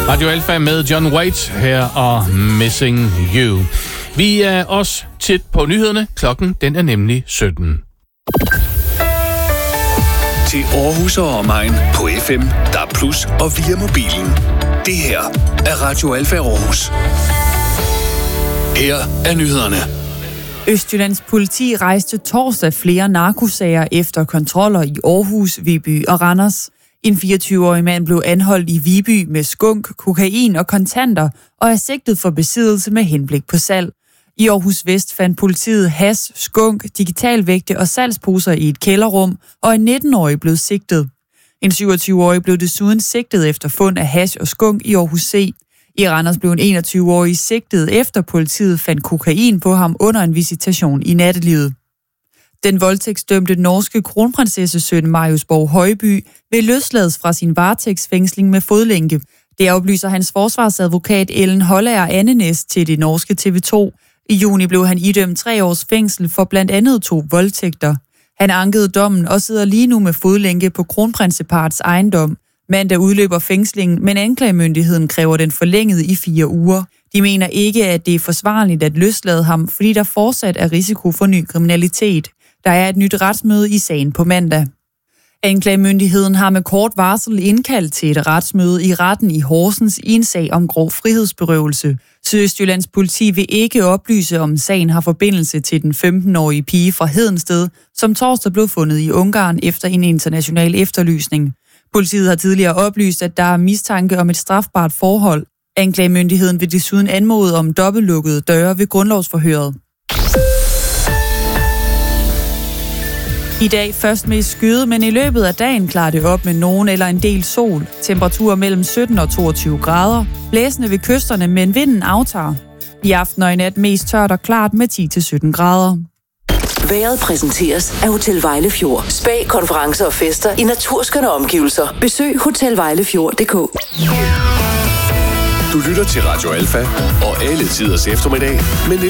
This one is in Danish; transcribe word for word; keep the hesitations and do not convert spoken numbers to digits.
Radio Alfa med John Waite her og Missing You. Vi er også tæt på nyhederne. Klokken den er nemlig sytten. Til Aarhus og omegn på F M, D A B plus, og via mobilen. Det her er Radio Alfa Aarhus. Her er nyhederne. Østjyllands politi rejste torsdag flere narkosager efter kontroller i Aarhus, Viby og Randers. En fireogtyve-årig mand blev anholdt i Viby med skunk, kokain og kontanter og er sigtet for besiddelse med henblik på salg. I Aarhus Vest fandt politiet hash, skunk, digitalvægte og salgsposer i et kælderrum, og en nitten-årig blev sigtet. En syvogtyve-årig blev desuden sigtet efter fund af hash og skunk i Aarhus C. I Randers blev en enogtyve-årig sigtet efter politiet fandt kokain på ham under en visitation i nattelivet. Den voldtægtsdømte norske kronprinsessesøn Marius Borg Højby vil løslades fra sin varetægtsfængsling med fodlænke. Det oplyser hans forsvarsadvokat Ellen Hollager Andenæs til det norske T V to. I juni blev han idømt tre års fængsel for blandt andet to voldtægter. Han ankede dommen og sidder lige nu med fodlænke på kronprinseparets ejendom. Mandag udløber fængslingen, men anklagemyndigheden kræver den forlænget i fire uger. De mener ikke, at det er forsvarligt at løslade ham, fordi der fortsat er risiko for ny kriminalitet. Der er et nyt retsmøde i sagen på mandag. Anklagemyndigheden har med kort varsel indkaldt til et retsmøde i retten i Horsens i en sag om grov frihedsberøvelse. Sydøstjyllands politi vil ikke oplyse, om sagen har forbindelse til den femten-årige pige fra Hedensted, som torsdag blev fundet i Ungarn efter en international efterlysning. Politiet har tidligere oplyst, at der er mistanke om et strafbart forhold. Anklagemyndigheden vil desuden anmode om dobbeltlukkede døre ved grundlovsforhøret. I dag først med skyde, men i løbet af dagen klarer det op med nogen eller en del sol. Temperaturer mellem sytten og toogtyve grader. Blæsende ved kysterne, men vinden aftager. I aften og i nat mest tørt og klart med ti til sytten grader. Vejret præsenteres af Hotel Vejlefjord. Spa, konferencer og fester i naturskønne omgivelser. Besøg hotel vejlefjord punktum d k. Du lytter til Radio Alfa og alle tiders eftermiddag med